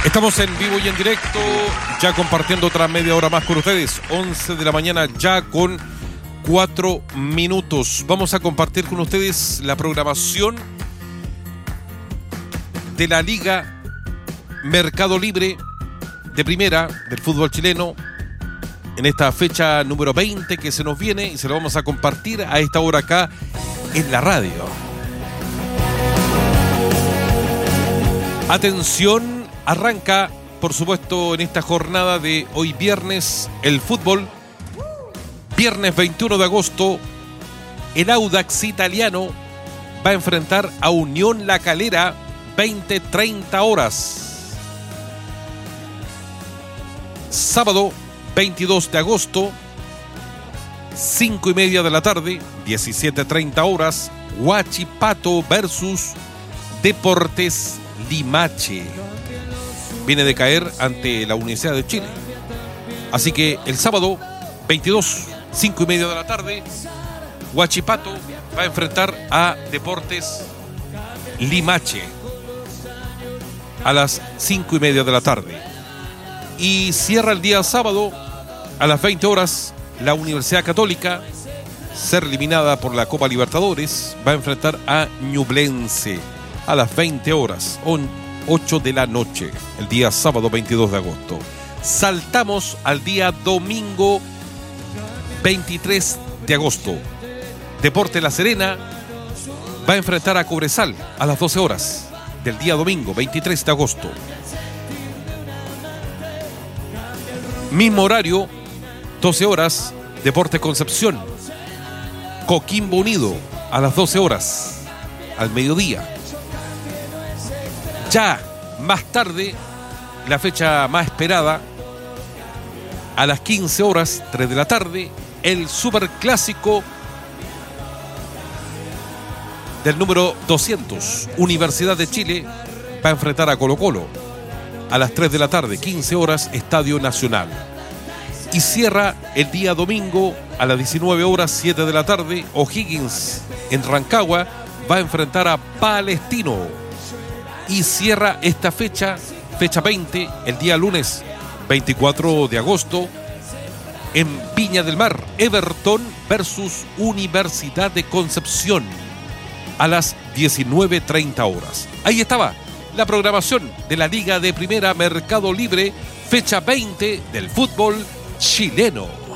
Estamos en vivo y en directo, ya compartiendo otra media hora más con ustedes. 11 de la mañana ya con 4 minutos. Vamos a compartir con ustedes la programación de la Liga Mercado Libre de Primera del fútbol chileno en esta fecha número 20 que se nos viene, y se lo vamos a compartir a esta hora acá en la radio. Atención. Arranca, por supuesto, en esta jornada de hoy viernes, el fútbol. Viernes 21 de agosto, el Audax italiano va a enfrentar a Unión La Calera, 20-30 horas. Sábado 22 de agosto, 5:30 de la tarde, 17:30 horas, Huachipato versus Deportes Limache. Viene de caer ante la Universidad de Chile. Así que el sábado 22, 5:30 de la tarde, Huachipato va a enfrentar a Deportes Limache a las 5:30 de la tarde. Y cierra el día sábado a las 20 horas la Universidad Católica, ser eliminada por la Copa Libertadores, va a enfrentar a Ñublense a las 20 horas. 8 de la noche, el día sábado 22 de agosto. Saltamos al día domingo 23 de agosto. Deportes La Serena va a enfrentar a Cobresal a las 12 horas del día domingo 23 de agosto. Mismo horario, 12 horas, Deportes Concepción. Coquimbo Unido a las 12 horas, al mediodía. Ya más tarde, la fecha más esperada, a las 15 horas, 3 de la tarde, el superclásico del número 200, Universidad de Chile, va a enfrentar a Colo-Colo. A las 3 de la tarde, 15 horas, Estadio Nacional. Y cierra el día domingo, a las 19 horas, 7 de la tarde, O'Higgins en Rancagua va a enfrentar a Palestino. Y cierra esta fecha 20, el día lunes 24 de agosto, en Viña del Mar, Everton versus Universidad de Concepción a las 19:30 horas. Ahí estaba la programación de la Liga de Primera Mercado Libre, fecha 20 del fútbol chileno.